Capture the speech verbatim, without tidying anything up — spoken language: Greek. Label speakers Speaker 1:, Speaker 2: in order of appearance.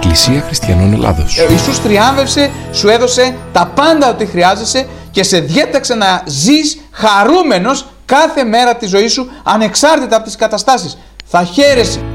Speaker 1: Εκκλησία Χριστιανών Ελλάδος.
Speaker 2: Ο Ιησούς τριάμβευσε, σου έδωσε τα πάντα ό,τι χρειάζεσαι και σε διέταξε να ζεις χαρούμενος κάθε μέρα της ζωής σου, ανεξάρτητα από τις καταστάσεις. Θα χαίρεσαι.